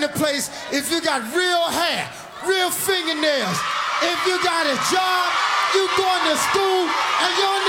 the place if you got real hair, real fingernails. If you got a job, you going to school, and you're